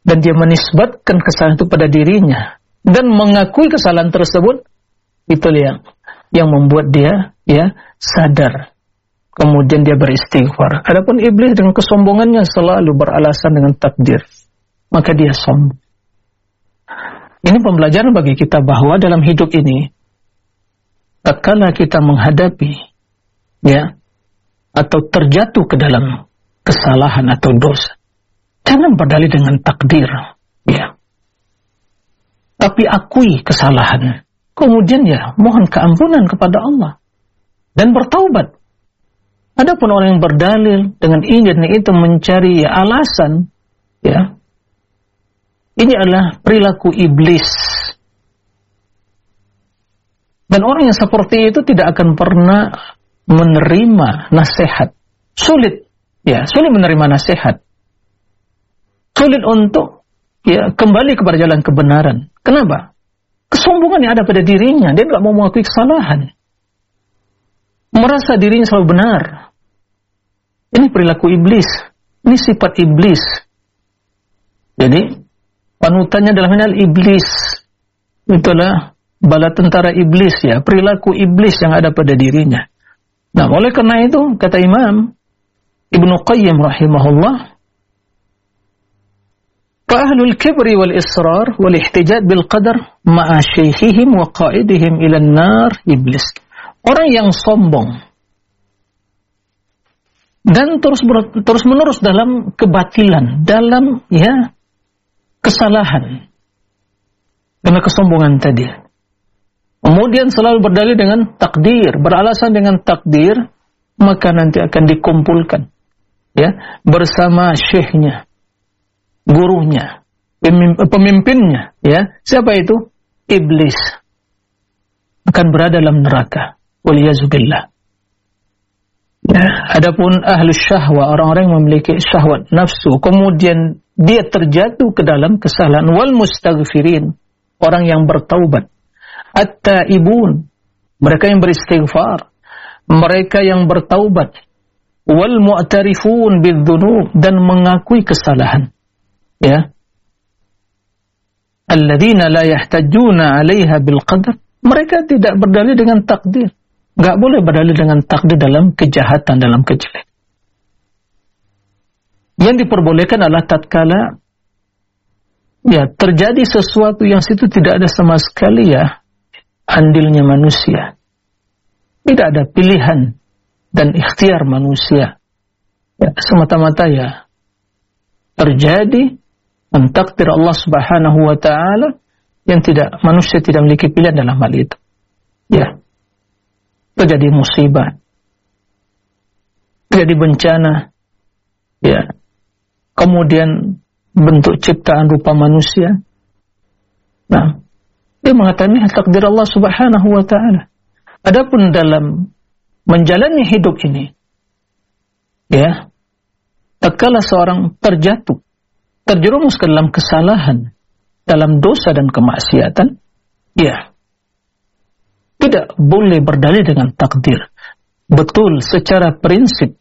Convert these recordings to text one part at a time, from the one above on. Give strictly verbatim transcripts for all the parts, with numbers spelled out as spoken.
dan dia menisbatkan kesalahan itu pada dirinya dan mengakui kesalahan tersebut, itu yang yang membuat dia ya sadar. Kemudian dia beristighfar. Adapun iblis dengan kesombongannya selalu beralasan dengan takdir, maka dia sombong. Ini pembelajaran bagi kita bahwa dalam hidup ini, tatkala kita menghadapi ya atau terjatuh ke dalam kesalahan atau dosa, jangan berdalih dengan takdir, ya. Tapi akui kesalahan. Kemudian ya, mohon keampunan kepada Allah dan bertaubat. Adapun orang yang berdalil dengan ini dan itu mencari ya, alasan, ya, ini adalah perilaku iblis. Dan orang yang seperti itu tidak akan pernah menerima nasihat. Sulit, ya, sulit menerima nasihat. Sulit untuk ya kembali kepada jalan kebenaran. Kenapa? Kesombongan yang ada pada dirinya, dia nggak mau mengakui kesalahan. Merasa dirinya selalu benar. Ini perilaku iblis, ini sifat iblis. Jadi panutannya dalam hal iblis. Itulah bala tentara iblis ya, perilaku iblis yang ada pada dirinya. Nah, oleh karena itu kata Imam Ibnu Qayyim rahimahullah, فأهل الكبر والإصرار والاحتجاج بالقدر مع شيخهم وقائدهم إلى النار إبليس. Orang yang sombong dan terus ber, terus menerus dalam kebatilan, dalam ya kesalahan karena kesombongan tadi. Kemudian selalu berdalil dengan takdir, beralasan dengan takdir, maka nanti akan dikumpulkan ya bersama syekhnya, gurunya, pemimpinnya, ya. Siapa itu? Iblis. Akan berada dalam neraka. Waliyazubillah. Ya, adapun ahlus syahwa, orang-orang yang memiliki syahwat nafsu, kemudian dia terjatuh ke dalam kesalahan, wal mustaghfirin, orang yang bertaubat. At-taibun, mereka yang beristighfar, mereka yang bertaubat. Wal mu'tarifun bidzunub, dan mengakui kesalahan. Ya, alladzina la yahtajuna 'alaiha bil qadar, mereka tidak berdalil dengan takdir. Enggak boleh berdalil dengan takdir dalam kejahatan, dalam kejelekan. Yang diperbolehkan adalah tatkala ya terjadi sesuatu yang situ tidak ada sama sekali ya andilnya manusia. Tidak ada pilihan dan ikhtiar manusia. Ya, semata-mata ya terjadi mentakdir Allah Subhanahu wa taala yang tidak, manusia tidak memiliki pilihan dalam hal itu. Ya. Terjadi musibah. Terjadi bencana. Ya. Kemudian bentuk ciptaan rupa manusia. Nah, dia mengatakan ini takdir Allah Subhanahu wa taala. Adapun dalam menjalani hidup ini, ya, tatkala seorang terjatuh, terjerumus ke dalam kesalahan, dalam dosa dan kemaksiatan, ya, tidak boleh berdalil dengan takdir. Betul, secara prinsip,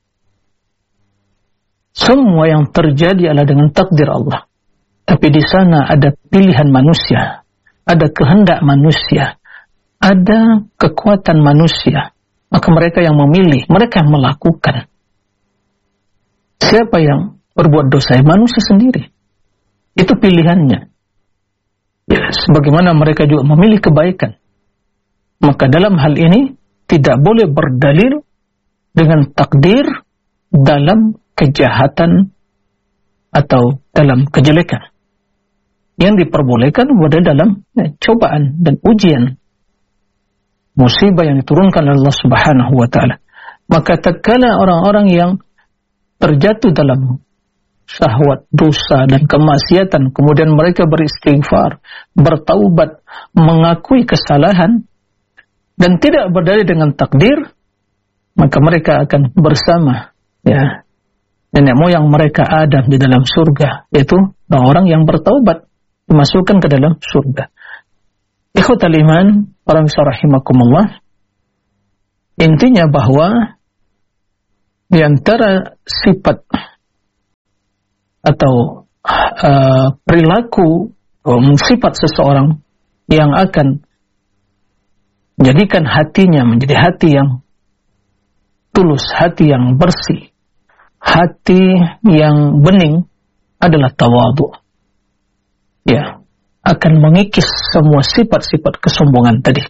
semua yang terjadi adalah dengan takdir Allah. Tapi di sana ada pilihan manusia, ada kehendak manusia, ada kekuatan manusia. Maka mereka yang memilih, mereka yang melakukan. Siapa yang berbuat dosa? Manusia sendiri. Itu pilihannya. Ya, sebagaimana mereka juga memilih kebaikan. Maka dalam hal ini tidak boleh berdalil dengan takdir dalam kejahatan atau dalam kejelekan. Yang diperbolehkan adalah dalam ya, cobaan dan ujian, musibah yang diturunkan oleh Allah Subhanahu wa taala. Maka tatkala orang-orang yang terjatuh dalam syahwat, dosa dan kemaksiatan, kemudian mereka beristighfar, bertaubat, mengakui kesalahan dan tidak berdalil dengan takdir, maka mereka akan bersama ya nenek moyang mereka Adam di dalam surga, yaitu orang yang bertaubat dimasukkan ke dalam surga. Ikhwatal iman, para rahimakumullah, intinya bahwa di antara sifat atau uh, perilaku um, sifat seseorang yang akan menjadikan hatinya menjadi hati yang tulus, hati yang bersih, hati yang bening adalah tawadhu. Ya, akan mengikis semua sifat-sifat kesombongan tadi.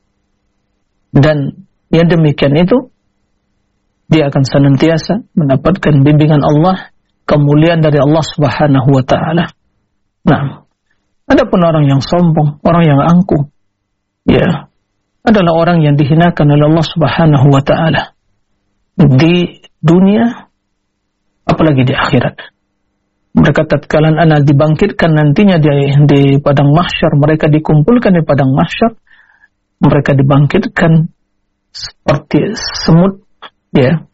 Dan yang demikian itu dia akan senantiasa mendapatkan bimbingan Allah, kemuliaan dari Allah Subhanahu wa taala. Nah, adapun orang yang sombong, orang yang angkuh, ya, adalah orang yang dihinakan oleh Allah Subhanahu wa taala di dunia apalagi di akhirat. Mereka tatkala anak dibangkitkan nantinya di, di padang mahsyar, mereka dikumpulkan di padang mahsyar, mereka dibangkitkan seperti semut, ya,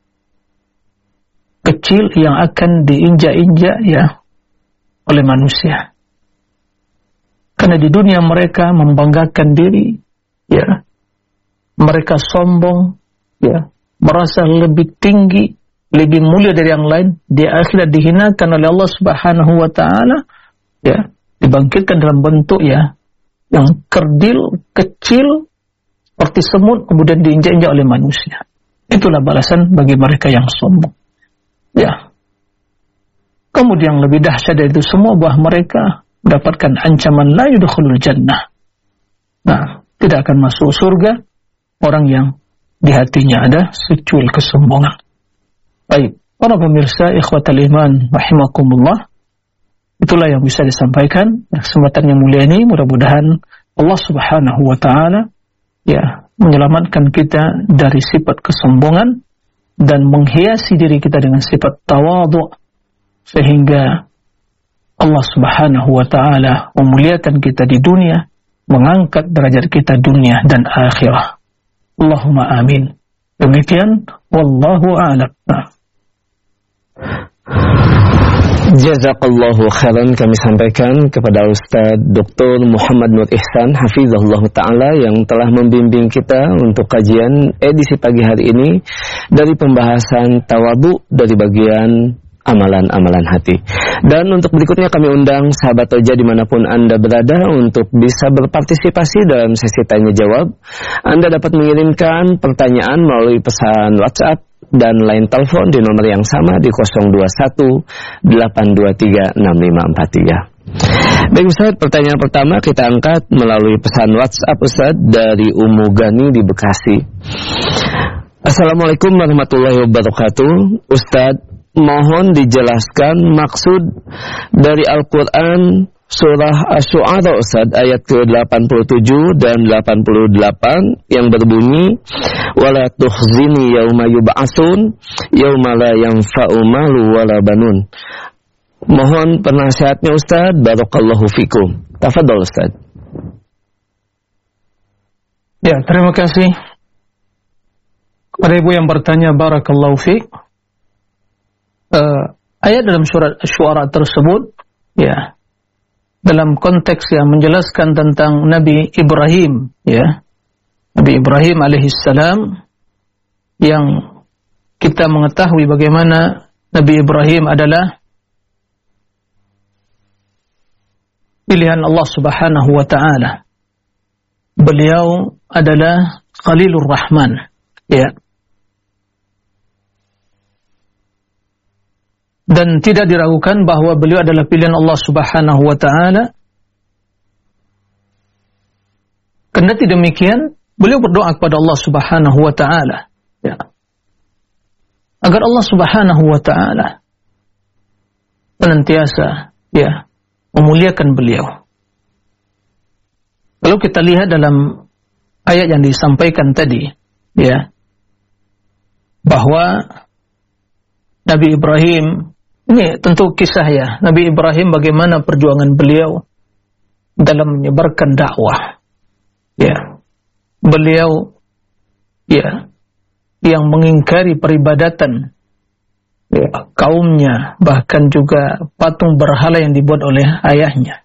kecil yang akan diinjak-injak, ya, oleh manusia. Karena di dunia mereka membanggakan diri, ya, mereka sombong, ya, merasa lebih tinggi, lebih mulia dari yang lain. Di akhirat dihinakan oleh Allah Subhanahu wa taala, ya, dibangkitkan dalam bentuk, ya, yang kerdil, kecil seperti semut, kemudian diinjak-injak oleh manusia. Itulah balasan bagi mereka yang sombong. Ya. Kemudian lebih dahsyat dari itu semua, bahwa mereka mendapatkan ancaman la yudkhulul jannah. Nah, tidak akan masuk surga orang yang di hatinya ada secuil kesombongan. Baik, para pemirsa ikhwatal iman rahimakumullah, itulah yang bisa disampaikan kesempatan yang mulia ini. Mudah-mudahan Allah Subhanahu wa taala, ya, menyelamatkan kita dari sifat kesombongan dan menghiasi diri kita dengan sifat tawadhu, sehingga Allah Subhanahu wa taala memuliakan kita di dunia, mengangkat derajat kita dunia dan akhirah. Allahumma amin. Demikian, wallahu a'lam. Jazakallahu khairan kami sampaikan kepada Ustaz Doktor Muhammad Nur Ihsan hafizahullah ta'ala yang telah membimbing kita untuk kajian edisi pagi hari ini dari pembahasan tawadhu dari bagian amalan-amalan hati. Dan untuk berikutnya kami undang sahabat Toja dimanapun Anda berada untuk bisa berpartisipasi dalam sesi tanya jawab. Anda dapat mengirimkan pertanyaan melalui pesan WhatsApp dan line telepon di nomor yang sama di nol dua satu delapan dua tiga enam lima empat tiga. Baik Ustaz, pertanyaan pertama kita angkat melalui pesan WhatsApp Ustaz dari Ummu Gani di Bekasi. Assalamualaikum warahmatullahi wabarakatuh. Ustaz, mohon dijelaskan maksud dari Al-Quran surah Asy-Syu'ara Ustaz ayat ke delapan puluh tujuh dan delapan puluh delapan yang berbunyi wala tukhzini yauma yub'atsun yauma la yanfa'u malu wala banun. Mohon penasihatnya Ustaz, barakallahu fikum. Tafadhol Ustaz. Ya, terima kasih kepada ibu yang bertanya, barakallahu fik. Uh, ayat dalam surat Asy-Syu'ara tersebut, ya, dalam konteks yang menjelaskan tentang Nabi Ibrahim, ya, Nabi Ibrahim alaihissalam, yang kita mengetahui bagaimana Nabi Ibrahim adalah pilihan Allah Subhanahu wa taala. Beliau adalah Khalilur Rahman, ya. Dan tidak diragukan bahwa beliau adalah pilihan Allah Subhanahu wa taala. Kendati demikian, beliau berdoa kepada Allah Subhanahu wa taala, ya, agar Allah Subhanahu wa taala senantiasa, ya, memuliakan beliau. Kalau kita lihat dalam ayat yang disampaikan tadi, ya, bahwa Nabi Ibrahim, ini tentu kisah, ya, Nabi Ibrahim bagaimana perjuangan beliau dalam menyebarkan dakwah, ya. Beliau, ya, yang mengingkari peribadatan, ya, kaumnya, bahkan juga patung berhala yang dibuat oleh ayahnya.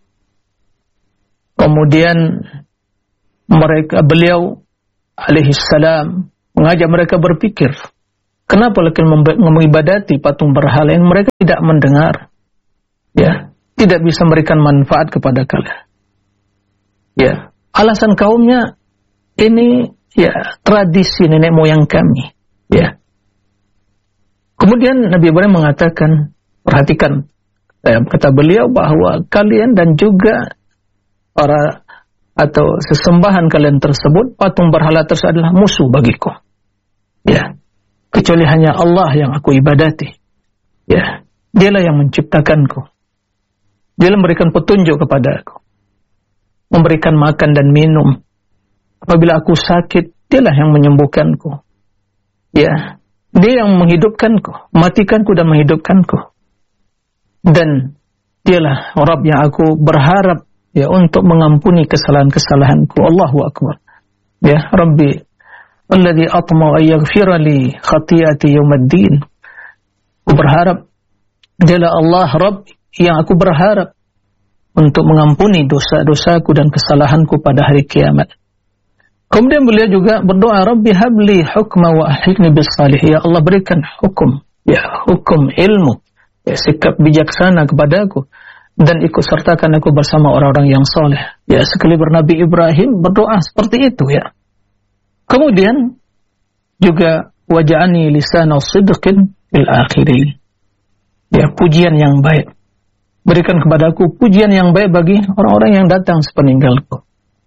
Kemudian mereka, beliau alaihissalam mengajak mereka berpikir, kenapa mereka mengibadati patung berhala yang mereka tidak mendengar, ya, tidak bisa memberikan manfaat kepada kalian. Ya, alasan kaumnya ini ya tradisi nenek moyang kami. Ya. Kemudian Nabi Ibrahim mengatakan, perhatikan, kata beliau bahwa kalian dan juga para atau sesembahan kalian tersebut, patung berhala tersebut adalah musuh bagiku. Ya, kecuali hanya Allah yang aku ibadati. Ya, dialah yang menciptakanku. Dia memberikan petunjuk kepada aku, memberikan makan dan minum. Apabila aku sakit, dialah yang menyembuhkanku. Ya, dia yang menghidupkanku, matikanku dan menghidupkanku. Dan dialah Rabb yang aku berharap ya untuk mengampuni kesalahan-kesalahanku. Allahu Akbar. Ya, Rabbi alladzi atma'u an yaghfira li khati'ati yaumiddin. Aku berharap dialah Allah Rabb yang aku berharap untuk mengampuni dosa-dosaku dan kesalahanku pada hari kiamat. Kemudian beliau juga berdoa, Rabbi habli hukma wa ahlikni bis salih. Ya Allah, berikan hukum, ya hukum ilmu, ya sikap bijaksana kepadaku, dan ikut sertakan aku bersama orang-orang yang soleh. Ya, sekaliber Nabi Ibrahim berdoa seperti itu ya. Kemudian juga waj'alni lisana sidqin fil akhirin. Ya, pujian yang baik. Berikan kepadaku pujian yang baik bagi orang-orang yang datang sepeninggalku.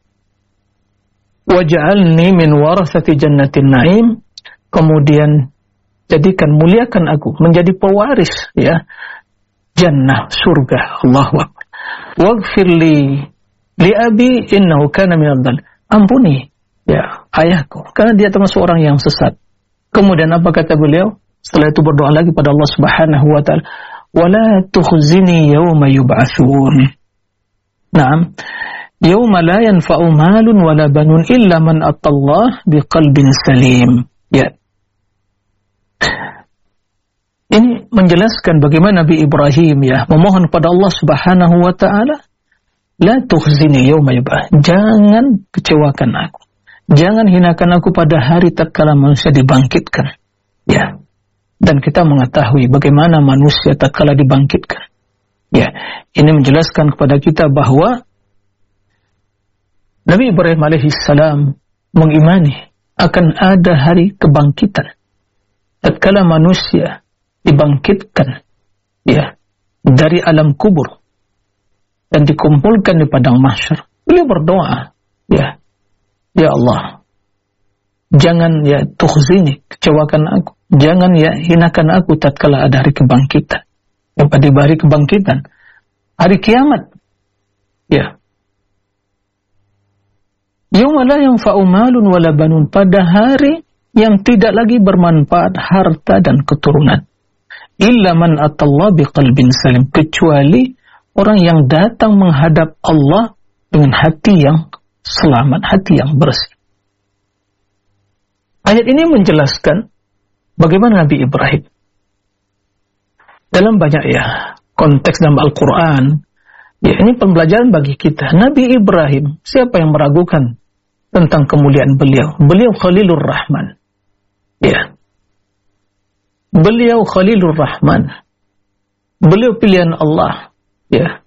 Waj'alni min warathati jannatin na'im. Kemudian jadikan, muliakan aku menjadi pewaris ya jannah, surga. Allahu Akbar. Waghfir li li abi innahu kana minadh dhal. Ampuni ya ayahku karena dia termasuk orang yang sesat. Kemudian apa kata beliau? Setelah itu berdoa lagi pada Allah Subhanahu wa taala, wala tukhzini yawma yub'atsun. Naam. Yauma la yanfa'u malun wala banun illa man atallah biqalbin salim. Ya. Ini menjelaskan bagaimana Nabi Ibrahim ya memohon kepada Allah Subhanahu wa taala, la tukhzini yauma yub'ats. Jangan kecewakan aku. Jangan hinakan aku pada hari tatkala manusia dibangkitkan. Ya. Dan kita mengetahui bagaimana manusia tatkala dibangkitkan. Ya, ini menjelaskan kepada kita bahwa Nabi Ibrahim alaihissalam mengimani akan ada hari kebangkitan. Tatkala manusia dibangkitkan ya dari alam kubur dan dikumpulkan di padang mahsyar, beliau berdoa, ya, ya Allah, jangan ya tukhzini, kecewakan aku, jangan ya hinakan aku tatkala ada hari kebangkitan. Ya, pada hari kebangkitan, hari kiamat, ya. Yauma la yanfa'u malun wala banun, pada hari yang tidak lagi bermanfaat harta dan keturunan. Illa man atallah biqalbin salim, kecuali orang yang datang menghadap Allah dengan hati yang selamat, hati yang bersih. Ayat ini menjelaskan bagaimana Nabi Ibrahim dalam banyak ya konteks dalam Al-Quran. Ya, ini pembelajaran bagi kita. Nabi Ibrahim, siapa yang meragukan tentang kemuliaan beliau? Beliau Khalilur Rahman. Ya. Beliau Khalilur Rahman. Beliau pilihan Allah. Ya.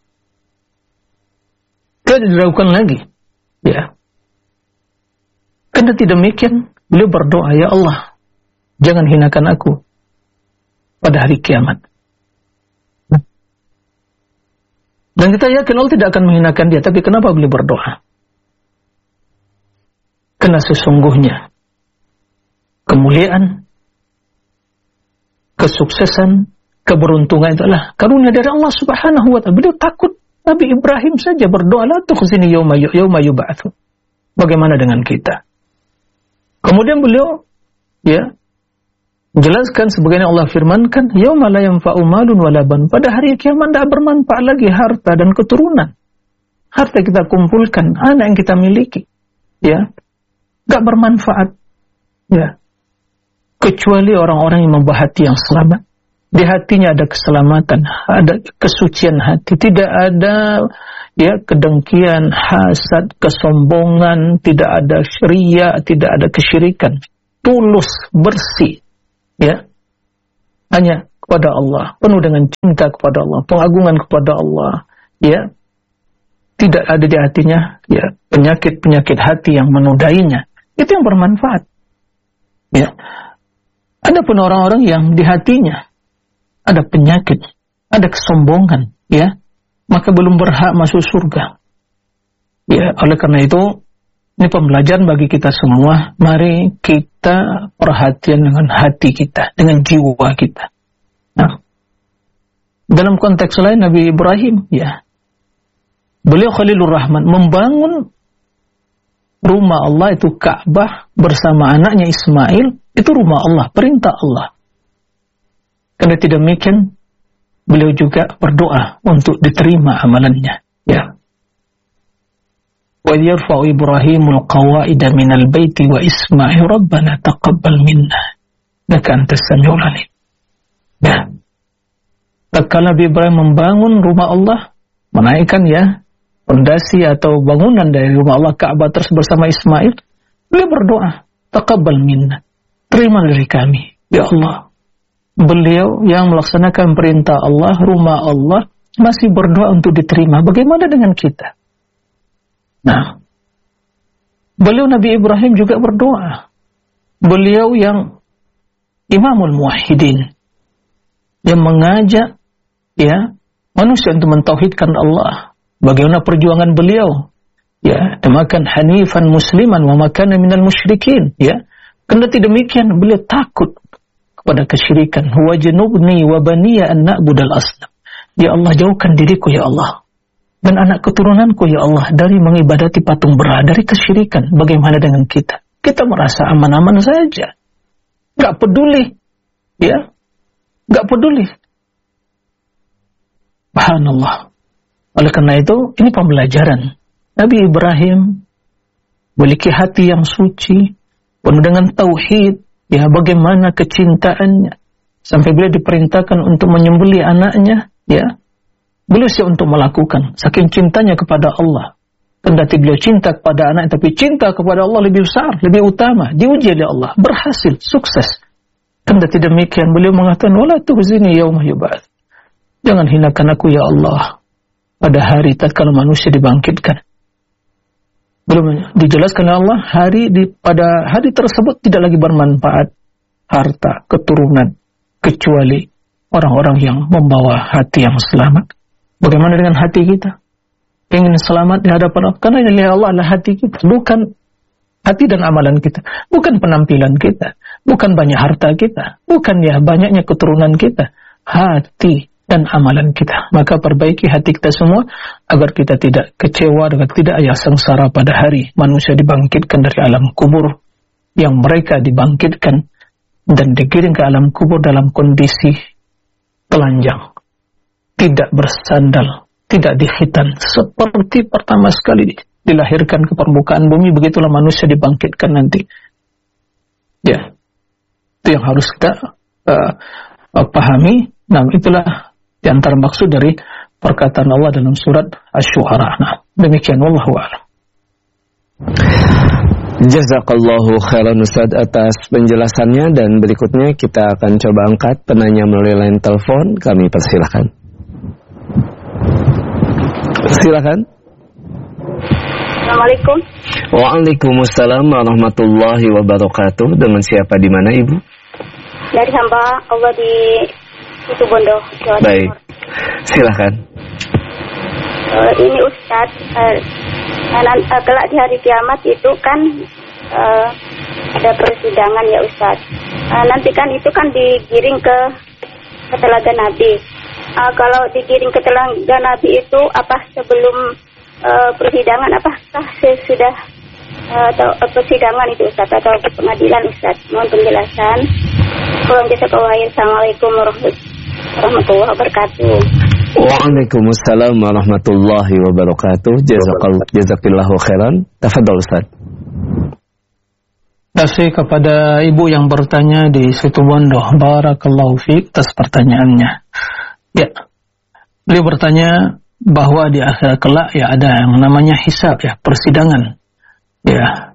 Tidak diragukan lagi. Ya. Karena tidak demikian, beliau berdoa, ya Allah, jangan hinakan aku pada hari kiamat. Dan kita yakin Allah tidak akan menghinakan dia. Tapi kenapa beliau berdoa? Karena sesungguhnya kemuliaan, kesuksesan, keberuntungan itu adalah karunia dari Allah Subhanahu wa ta'ala. Beliau takut. Nabi Ibrahim saja berdoa, la tukhzini yauma yauma yub'atsun. Bagaimana dengan kita? Kemudian beliau ya jelaskan sebagaimana Allah firmankan, yauma la yanfa'u malun wala banun. Pada hari kiamat tidak bermanfaat lagi harta dan keturunan. Harta kita kumpulkan, anak yang kita miliki, ya, enggak bermanfaat. Ya. Kecuali orang-orang yang membawa hati yang selamat. Di hatinya ada keselamatan, ada kesucian hati, tidak ada ya kedengkian, hasad, kesombongan, tidak ada syiria, tidak ada kesyirikan. Tulus, bersih. Ya, hanya kepada Allah, penuh dengan cinta kepada Allah, pengagungan kepada Allah, ya. Tidak ada di hatinya ya penyakit-penyakit hati yang menodainya. Itu yang bermanfaat. Ya. Ada pun orang-orang yang di hatinya ada penyakit, ada kesombongan, ya, maka belum berhak masuk surga. Ya, oleh karena itu ini pembelajaran bagi kita semua. Mari kita perhatian dengan hati kita, dengan jiwa kita. Nah, dalam konteks lain Nabi Ibrahim, ya, beliau Khalilur Rahman membangun rumah Allah itu Ka'bah bersama anaknya Ismail, itu rumah Allah, perintah Allah. Karena tidak demikian, beliau juga berdoa untuk diterima amalannya. Ya. Wa yarfa'u Ibrahimul qawa'ida minal baiti wa Ismail Rabbana taqabbal minna innaka antas samiul alim. Ya. Tatkala Ibrahim membangun rumah Allah, menaikkan ya fondasi atau bangunan dari rumah Allah Ka'bah terus bersama Ismail, beliau berdoa, taqabbal minna, terima dari kami, ya Allah. Beliau yang melaksanakan perintah Allah, rumah Allah, masih berdoa untuk diterima. Bagaimana dengan kita? Nah, beliau Nabi Ibrahim juga berdoa. Beliau yang Imamul Muwahhidin, yang mengajak ya manusia untuk mentauhidkan Allah. Bagaimana perjuangan beliau? Ya, demakan hanifan musliman wa makana minal musyrikin, ya. Karena tidak demikian beliau takut kepada kesyirikan. Huwa janubni wa baniya an na'budal asnam. Ya Allah, jauhkan diriku ya Allah dan anak keturunanku ya Allah dari mengibadati patung berhala, dari kesyirikan. Bagaimana dengan kita? Kita merasa aman-aman saja. Enggak peduli. Ya. Enggak peduli. Subhanallah. Oleh karena itu, ini pembelajaran. Nabi Ibrahim memiliki hati yang suci, penuh dengan tauhid, ya, bagaimana kecintaannya, sampai beliau diperintahkan untuk menyembelih anaknya, ya, beliau siap untuk melakukan, saking cintanya kepada Allah. Kendati beliau cinta kepada anak, tapi cinta kepada Allah lebih besar, lebih utama, diuji oleh Allah, berhasil, sukses. Kendati demikian, beliau mengatakan, wala tuhzini yauma yub'ats. Jangan hinakan aku ya Allah pada hari tatkala manusia dibangkitkan. Belum dijelaskan oleh Allah, hari di pada hari tersebut tidak lagi bermanfaat harta, keturunan, kecuali orang-orang yang membawa hati yang selamat. Bagaimana dengan hati kita? Ingin selamat di hadapan Allah, karena ini Allah adalah hati kita, bukan hati dan amalan kita, bukan penampilan kita, bukan banyak harta kita, bukan ya banyaknya keturunan kita, hati dan amalan kita. Maka perbaiki hati kita semua agar kita tidak kecewa, agar tidak ayah sengsara pada hari manusia dibangkitkan dari alam kubur, yang mereka dibangkitkan dan digiring ke alam kubur dalam kondisi telanjang, tidak bersandal, tidak dikhitan, seperti pertama sekali dilahirkan ke permukaan bumi. Begitulah manusia dibangkitkan nanti. Ya, itu yang harus kita uh, uh, pahami. Nah, itulah di antara maksud dari perkataan Allah dalam surat Asy-Syu'ara. Nah, demikian wallahu a'lam. Jazakallahu khairan Ustaz atas penjelasannya, dan berikutnya kita akan coba angkat penanya melalui line telepon. Kami persilahkan. Silakan. Assalamualaikum. Waalaikumsalam warahmatullahi wabarakatuh. Dengan siapa, di mana Ibu? Dari hamba Allah di Situbondo, Jawa Timur. Baik, silakan. Uh, ini Ustadz, uh, uh, kelak di hari kiamat itu kan uh, ada persidangan ya Ustadz. Uh, nanti kan itu kan digiring ke ke telaga Nabi. Uh, kalau digiring ke telaga Nabi itu apa sebelum uh, persidangan, apakah sudah uh, atau uh, persidangan itu Ustadz atau pengadilan Ustadz? Mohon penjelasan. Assalamualaikum warahmatullahi wabarakatuh. Waalaikumsalam warahmatullahi wabarakatuh. Jazakillahu khairan. Tafadhol Ustaz. Terima kasih kepada ibu yang bertanya di Situbondo. Barakallahu fiik atas pertanyaannya. Ya, beliau bertanya bahwa di akhir kelak ya ada yang namanya hisab, ya, persidangan. Ya,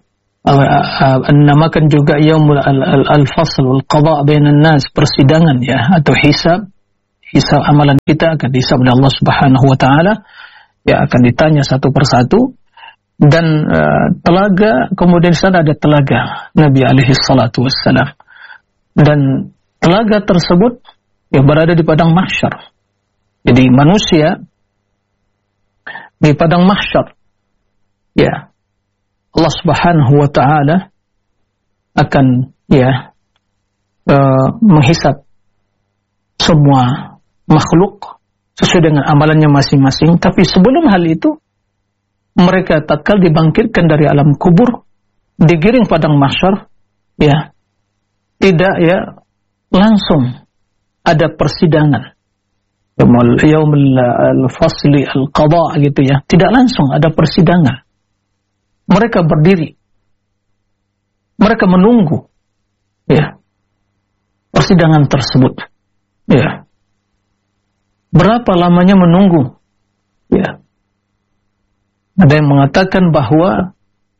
namakan juga yaumul al-fasl wal qada' bainan nas, persidangan ya, atau hisab. Hisab amalan kita akan dihisab oleh Allah Subhanahu wa taala, ya akan ditanya satu persatu. Dan uh, telaga, kemudian di sana ada telaga Nabi alaihi salatu wassalam. Dan telaga tersebut ya berada di padang mahsyar. Jadi manusia di padang mahsyar, ya Allah Subhanahu wa taala akan ya uh, menghisab semua makhluk sesuai dengan amalannya masing-masing. Tapi sebelum hal itu, mereka tatkala dibangkitkan dari alam kubur, digiring padang mahsyar, ya tidak ya langsung ada persidangan. Yaumul al-fasli al-qada' gitu ya, tidak langsung ada persidangan. Mereka berdiri, mereka menunggu ya persidangan tersebut. Ya, berapa lamanya menunggu? Ya, ada yang mengatakan bahwa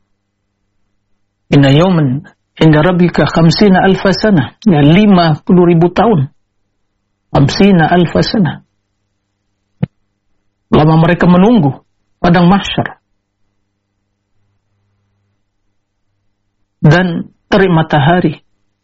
inna yawman inda rabbika khamsina alfa sana, ya lima puluh ribu tahun. Khamsina alfa sana. Lama mereka menunggu padang mahsyar. Dan terik matahari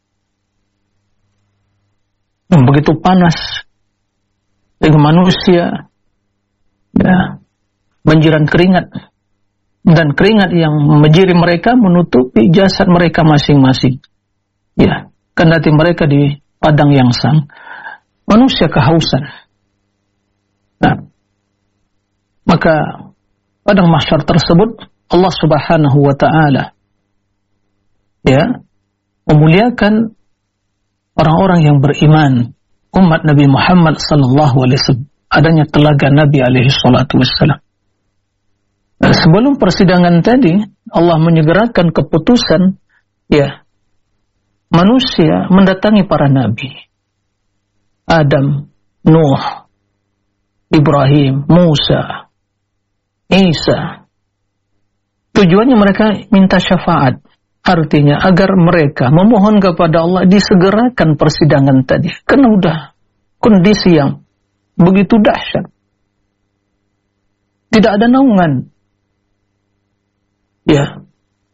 yang begitu panas dengan manusia, ya, banjiran keringat, dan keringat yang menjiri mereka menutupi jasad mereka masing-masing. Ya, kendati mereka di padang yang sang, manusia kehausan. Nah, maka padang mahsyar tersebut Allah Subhanahu wa taala ya memuliakan orang-orang yang beriman, umat Nabi Muhammad sallallahu alaihi wasallam, adanya telaga Nabi alaihi salatu wassalam. Nah, sebelum persidangan tadi, Allah menyegerakan keputusan ya manusia mendatangi para nabi. Adam, Nuh, Ibrahim, Musa, Isa. Tujuannya mereka minta syafaat. Artinya agar mereka memohon kepada Allah disegerakan persidangan tadi. Karena udah kondisi yang begitu dahsyat. Tidak ada naungan. Ya.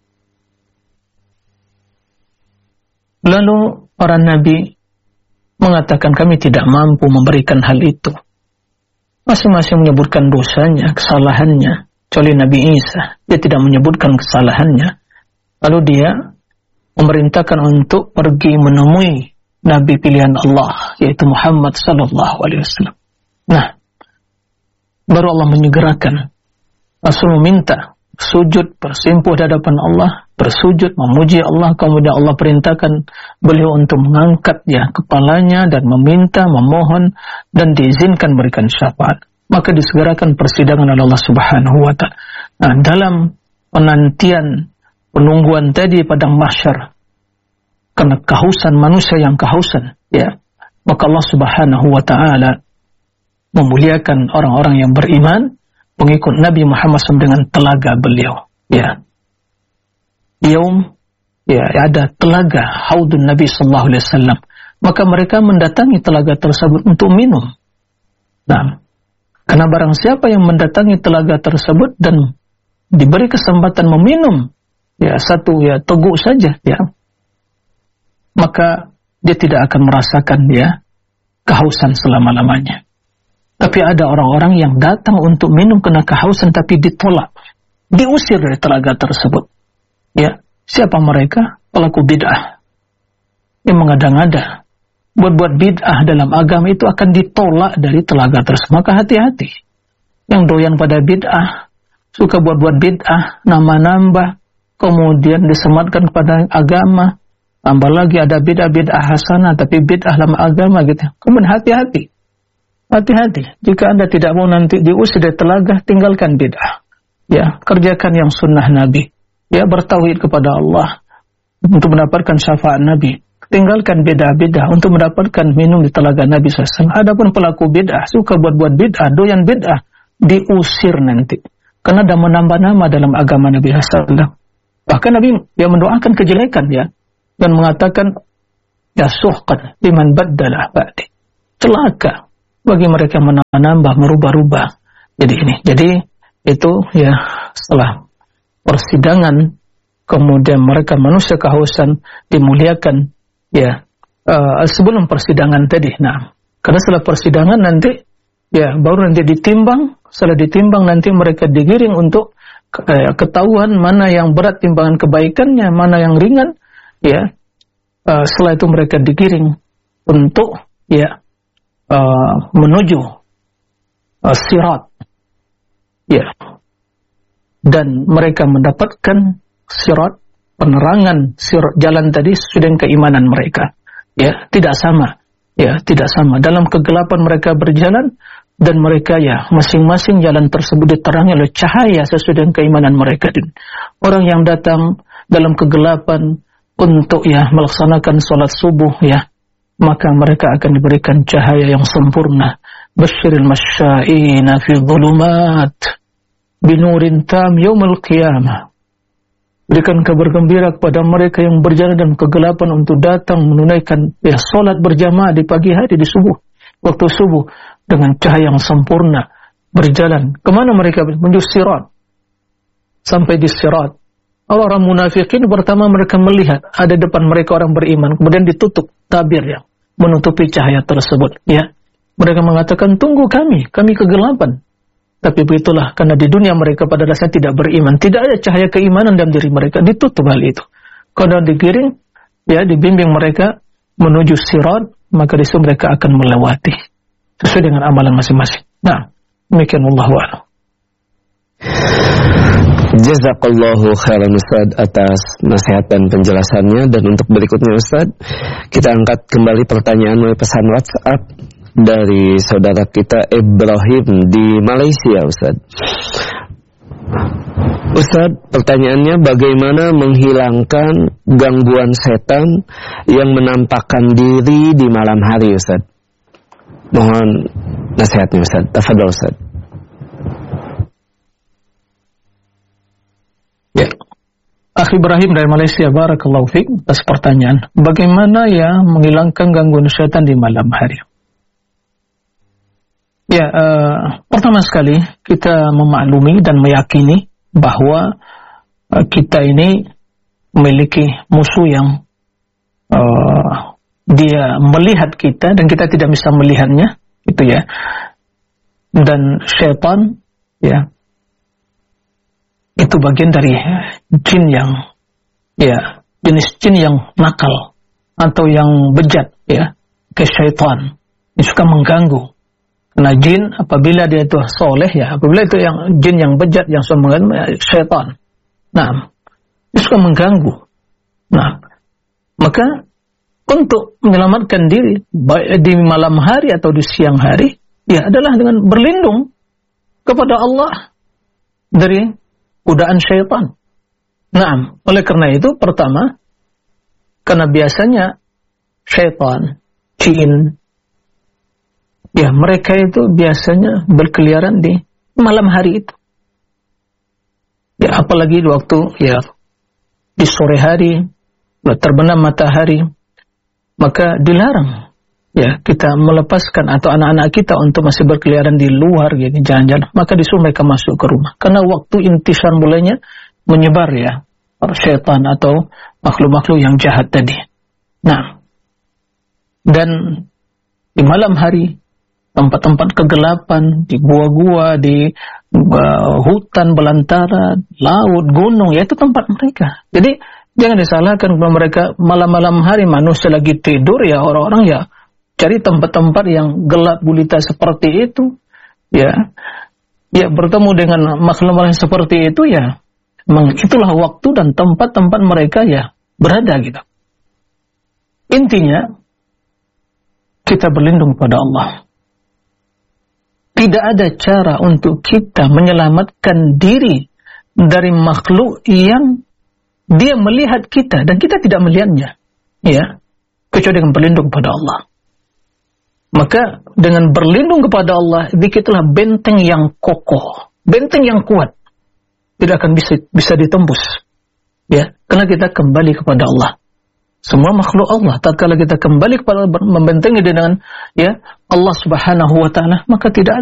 Lalu para nabi mengatakan kami tidak mampu memberikan hal itu. Masing-masing menyebutkan dosanya, kesalahannya. Kecuali Nabi Isa, dia tidak menyebutkan kesalahannya. Lalu dia memerintahkan untuk pergi menemui Nabi pilihan Allah, yaitu Muhammad sallallahu alaihi wasallam. Nah, baru Allah menyegerakan. Rasul meminta sujud, bersimpuh di hadapan Allah, bersujud, memuji Allah, kemudian Allah perintahkan beliau untuk mengangkat ya kepalanya dan meminta, memohon, dan diizinkan berikan syafaat. Maka disegerakan persidangan oleh Allah Subhanahu wa ta'ala. Nah, dalam penantian penungguan tadi padang mahsyar, karena kehausan manusia yang kehausan, ya, maka Allah Subhanahu wa ta'ala memuliakan orang-orang yang beriman, pengikut Nabi Muhammad shallallahu alaihi wasallam dengan telaga beliau, ya. Yaum, ya, ada telaga haudun Nabi sallallahu alaihi wasallam. Maka mereka mendatangi telaga tersebut untuk minum. Nah, karena barang siapa yang mendatangi telaga tersebut dan diberi kesempatan meminum ya satu ya teguk saja, ya, maka dia tidak akan merasakan ya kehausan selama-lamanya. Tapi ada orang-orang yang datang untuk minum kena kehausan tapi ditolak, diusir dari telaga tersebut. Ya, siapa mereka? Pelaku bid'ah yang mengada-ngada, buat-buat bid'ah dalam agama itu akan ditolak dari telaga tersebut. Maka hati-hati. Yang doyan pada bid'ah, suka buat-buat bid'ah, nama-nambah, kemudian disematkan kepada agama, tambah lagi ada bid'ah-bid'ah hasanah, tapi bid'ah dalam agama gitu. Kemudian hati-hati. Hati-hati. Jika Anda tidak mau nanti diusir dari telaga, tinggalkan bid'ah. Ya, kerjakan yang sunnah Nabi. Ya, bertauhid kepada Allah untuk mendapatkan syafaat Nabi. Tinggalkan bid'ah-bid'ah untuk mendapatkan minum di telaga Nabi shallallahu alaihi wasallam. Adapun pelaku bid'ah, suka buat-buat bid'ah, doyan bid'ah, diusir nanti. Karena ada menambah nama dalam agama Nabi shallallahu alaihi wasallam. Bahkan Nabi ya mendoakan kejelekan ya, dan mengatakan ya suhqan liman baddala ba'di. Celaka bagi mereka yang menambah, merubah-rubah. Jadi ini, jadi itu ya setelah persidangan, kemudian mereka manusia kehausan dimuliakan ya uh, sebelum persidangan tadi. Nah, karena setelah persidangan nanti ya baru nanti ditimbang, setelah ditimbang nanti mereka digiring untuk uh, ketahuan mana yang berat timbangan kebaikannya, mana yang ringan ya. Uh, setelah itu mereka digiring untuk ya uh, menuju uh, sirat ya, dan mereka mendapatkan sirat, penerangan sirat jalan tadi sesuai dengan keimanan mereka ya, tidak sama ya, tidak sama dalam kegelapan mereka berjalan, dan mereka ya masing-masing jalan tersebut diterangi oleh cahaya sesuai dengan keimanan mereka. Orang yang datang dalam kegelapan untuk ya melaksanakan sholat subuh ya, maka mereka akan diberikan cahaya yang sempurna. Basyiril masya'ina fi dhulumat binurin tam yaumil qiyamah. Berikan kabar gembira kepada mereka yang berjalan dalam kegelapan untuk datang menunaikan ya sholat berjamaah di pagi hari, di subuh, waktu subuh, dengan cahaya yang sempurna. Berjalan kemana mereka? Menuju sirat. Sampai di sirat, orang-orang munafikin pertama mereka melihat ada depan mereka orang beriman, kemudian ditutup tabir yang menutupi cahaya tersebut ya. Mereka mengatakan, tunggu kami, kami kegelapan. Tapi begitulah, karena di dunia mereka pada dasarnya tidak beriman, tidak ada cahaya keimanan dalam diri mereka, ditutup hal itu. Kalau digiring, ya dibimbing mereka menuju sirat, maka di situ mereka akan melewati sesuai dengan amalan masing-masing. Nah, demikian Allahu a'lam. Jazakallahu khairan Ustaz atas nasihat dan penjelasannya. Dan untuk berikutnya Ustaz, kita angkat kembali pertanyaan melalui pesan WhatsApp dari saudara kita Ibrahim di Malaysia. Ustaz, Ustaz, pertanyaannya bagaimana menghilangkan gangguan setan yang menampakkan diri di malam hari Ustaz? Mohon nasihatnya Ustaz. Tafadhol Ustaz. Ya, Akhi Ibrahim dari Malaysia, barakallahu fiik atas pertanyaan. Bagaimana ya menghilangkan gangguan setan di malam hari? Ya, uh, pertama sekali kita memaklumi dan meyakini bahwa uh, kita ini memiliki musuh yang uh, dia melihat kita dan kita tidak bisa melihatnya, gitu ya. Dan syaitan, ya, itu bagian dari jin yang, ya, jenis jin yang nakal atau yang bejat, ya, ke syaitan. Ini suka mengganggu. Nah, jin apabila dia itu soleh ya, apabila itu yang jin yang bejat yang suka mengganggu ya, syaitan. Nah, dia suka mengganggu. Nah, maka untuk menyelamatkan diri baik di malam hari atau di siang hari, ya adalah dengan berlindung kepada Allah dari godaan syaitan. Nah, oleh karena itu pertama, karena biasanya syaitan, jin, ya mereka itu biasanya berkeliaran di malam hari itu. Ya apalagi di waktu ya di sore hari, terbenam matahari, maka dilarang ya kita melepaskan atau anak-anak kita untuk masih berkeliaran di luar gini jalan-jalan, maka disuruh mereka masuk ke rumah. Karena waktu intisar mulainya menyebar ya syaitan atau makhluk-makhluk yang jahat tadi. Nah, dan di malam hari tempat-tempat kegelapan, di gua-gua, di uh, hutan belantara, laut, gunung, ya itu tempat mereka. Jadi jangan disalahkan kalau mereka malam-malam hari manusia lagi tidur ya orang-orang ya cari tempat-tempat yang gelap gulita seperti itu, ya, ya bertemu dengan makhluk-makhluk seperti itu ya, memang itulah waktu dan tempat-tempat mereka ya berada gitu. Intinya kita berlindung pada Allah. Tidak ada cara untuk kita menyelamatkan diri dari makhluk yang dia melihat kita dan kita tidak melihatnya, ya, kecuali dengan berlindung kepada Allah. Maka dengan berlindung kepada Allah, bikinlah benteng yang kokoh, benteng yang kuat, tidak akan bisa bisa ditembus Ya, karena kita kembali kepada Allah. Semua makhluk Allah. Tatkala kita kembali kepada membentengi dengan ya Allah Subhanahu wa taala, maka tidak